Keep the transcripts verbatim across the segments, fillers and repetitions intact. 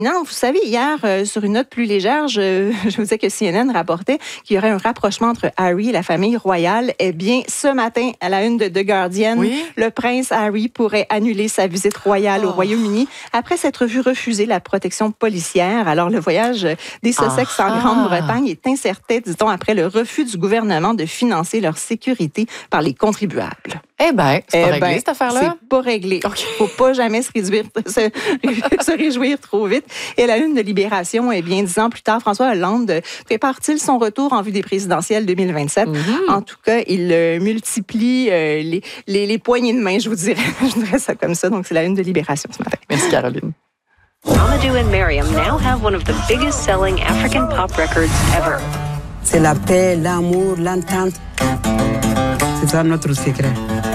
Non, vous savez, hier, euh, sur une note plus légère, je, je vous disais que C N N rapportait qu'il y aurait un rapprochement entre Harry et la famille royale. Eh bien, ce matin, à la une de The Guardian, oui? le prince Harry pourrait annuler sa visite royale oh. au Royaume-Uni après s'être vu refuser la protection policière. Alors, le voyage des Sussex ah. en Grande-Bretagne est incertain, dit-on, après le refus du gouvernement de financer leur sécurité par les contribuables. Eh bien, c'est pas eh réglé, ben, cette affaire-là? C'est pas réglé. Il okay. ne faut pas jamais se, réduire, se, se réjouir trop vite. Et à la une de Libération, eh bien, dix ans plus tard, François Hollande prépare-t-il son retour en vue des présidentielles deux mille vingt-sept? Mm-hmm. En tout cas, il euh, multiplie euh, les, les, les poignées de main, je vous dirais. Je dirais ça comme ça. Donc, c'est la une de Libération ce matin. Merci, Caroline. Amadou and Mariam now have one of the biggest selling African pop records ever. C'est la paix, l'amour, l'entente. C'est ça notre secret.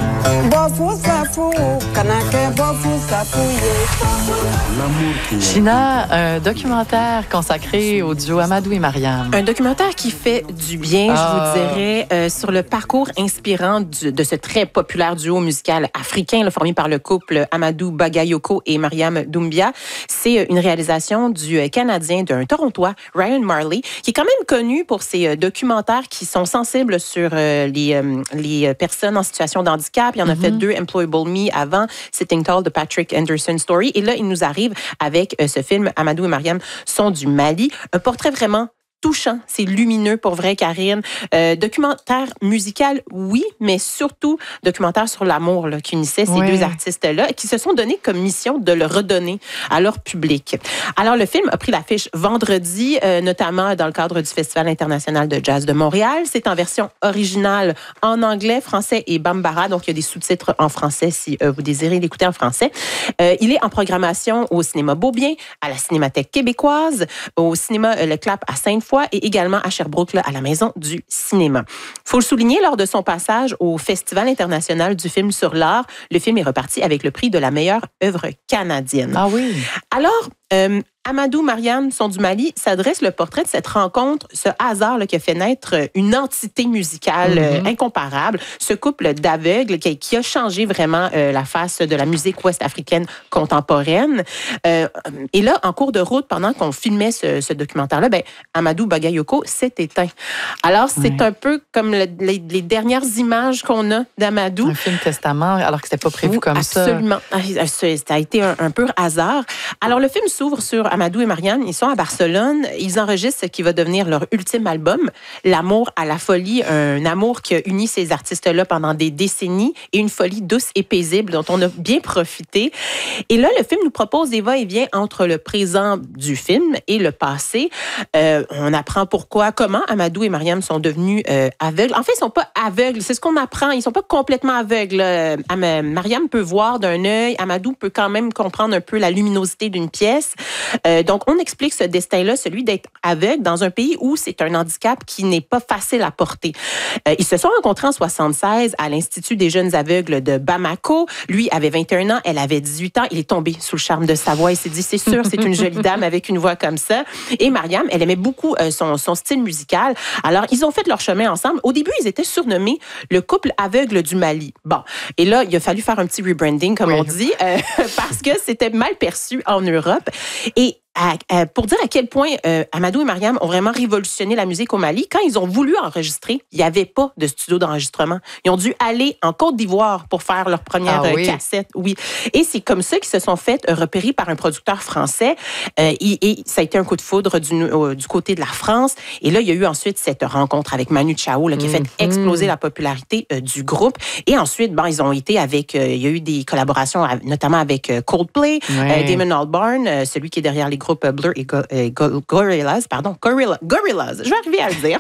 China, un documentaire consacré au duo Amadou et Mariam. Un documentaire qui fait du bien, ah. je vous dirais, euh, sur le parcours inspirant du, de ce très populaire duo musical africain là, formé par le couple Amadou Bagayoko et Mariam Doumbia. C'est une réalisation du Canadien, d'un Torontois, Ryan Marley, qui est quand même connu pour ses documentaires qui sont sensibles sur euh, les, euh, les personnes en situation de handicap. Il y en a mm-hmm. fait deux, Employable Me avant, Sitting Tall de Patrick Anderson Story. Et là, il nous arrive avec euh, ce film, Amadou et Mariam sont du Mali. Un portrait vraiment touchant, c'est lumineux pour vrai, Karine. Euh, documentaire musical, oui, mais surtout documentaire sur l'amour là, qui unissait ces oui. deux artistes-là, qui se sont donnés comme mission de le redonner à leur public. Alors, le film a pris l'affiche vendredi, euh, notamment dans le cadre du Festival international de jazz de Montréal. C'est en version originale en anglais, français et bambara, donc il y a des sous-titres en français si euh, vous désirez l'écouter en français. Euh, il est en programmation au cinéma Beaubien, à la Cinémathèque québécoise, au cinéma euh, Le Clap à Sainte-Foy, et également à Sherbrooke, là, à la Maison du cinéma. Il faut le souligner, lors de son passage au Festival international du film sur l'art, le film est reparti avec le prix de la meilleure œuvre canadienne. Ah oui. Alors, euh, Amadou, Mariam sont du Mali, s'adresse le portrait de cette rencontre, ce hasard là, qui a fait naître une entité musicale mm-hmm. euh, incomparable, ce couple d'aveugles qui, qui a changé vraiment euh, la face de la musique ouest-africaine contemporaine. Euh, et là, en cours de route, pendant qu'on filmait ce, ce documentaire-là, ben, Amadou Bagayoko s'est éteint. Alors, c'est oui. un peu comme le, les, les dernières images qu'on a d'Amadou. Un film testament, alors que c'était pas prévu oui, comme absolument. ça. Absolument. Ça a été un, un pur hasard. Alors, le film s'ouvre sur Amadou et Mariam. Ils sont à Barcelone. Ils enregistrent ce qui va devenir leur ultime album, L'amour à la folie, un amour qui a uni ces artistes-là pendant des décennies et une folie douce et paisible dont on a bien profité. Et là, le film nous propose des va-et-vient entre le présent du film et le passé. Euh, on apprend pourquoi, comment Amadou et Mariam sont devenus euh, aveugles. En fait, ils ne sont pas aveugles. C'est ce qu'on apprend. Ils ne sont pas complètement aveugles. Euh, Mariam peut voir d'un œil. Amadou peut quand même comprendre un peu la luminosité d'une pièce. Euh, donc, on explique ce destin-là, celui d'être aveugle dans un pays où c'est un handicap qui n'est pas facile à porter. Euh, ils se sont rencontrés en soixante-seize à l'Institut des jeunes aveugles de Bamako. Lui avait vingt et un ans, elle avait dix-huit ans. Il est tombé sous le charme de sa voix. Il s'est dit, c'est sûr, c'est une jolie dame avec une voix comme ça. Et Mariam, elle aimait beaucoup euh, son, son style musical. Alors, ils ont fait leur chemin ensemble. Au début, ils étaient surnommés le couple aveugle du Mali. Bon, et là, il a fallu faire un petit rebranding, comme oui. on dit, euh, parce que c'était mal perçu en Europe. Et À, à, pour dire à quel point euh, Amadou et Mariam ont vraiment révolutionné la musique au Mali, quand ils ont voulu enregistrer, il n'y avait pas de studio d'enregistrement. Ils ont dû aller en Côte d'Ivoire pour faire leur première ah, oui. cassette. Oui. Et c'est comme ça qu'ils se sont fait euh, repérer par un producteur français. Euh, et, et ça a été un coup de foudre du, euh, du côté de la France. Et là, il y a eu ensuite cette rencontre avec Manu Chao là, qui a fait mm-hmm. exploser la popularité euh, du groupe. Et ensuite, bon, ils ont été avec... Euh, il y a eu des collaborations, notamment avec euh, Coldplay, oui. euh, Damon Albarn, euh, celui qui est derrière les groupe Blur et Go, euh, Go, Gorillaz, pardon, Gorilla, Gorillaz, je vais arriver à le dire.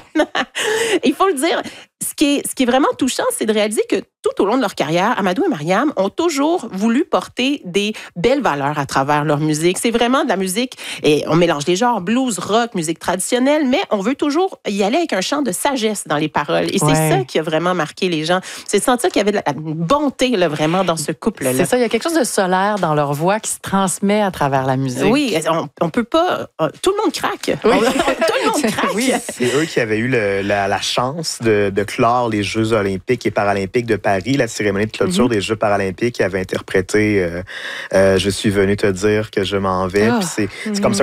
Il faut le dire, ce qui est, ce qui est vraiment touchant, c'est de réaliser que tout au long de leur carrière, Amadou et Mariam ont toujours voulu porter des belles valeurs à travers leur musique. C'est vraiment de la musique, et on mélange les genres, blues, rock, musique traditionnelle, mais on veut toujours y aller avec un chant de sagesse dans les paroles. Et c'est ouais. ça qui a vraiment marqué les gens. C'est de sentir qu'il y avait de la bonté là, vraiment dans ce couple-là. C'est ça, il y a quelque chose de solaire dans leur voix qui se transmet à travers la musique. Oui, on, on peut pas... Tout le monde craque. Oui. On, tout le monde craque. Oui. C'est eux qui avaient eu le, la, la chance de, de clore les Jeux olympiques et paralympiques de Paris, la cérémonie de clôture mm-hmm. des Jeux paralympiques qui avait interprété euh, euh, « Je suis venu te dire que je m'en vais ». Oh. C'est, mm-hmm. c'est comme ça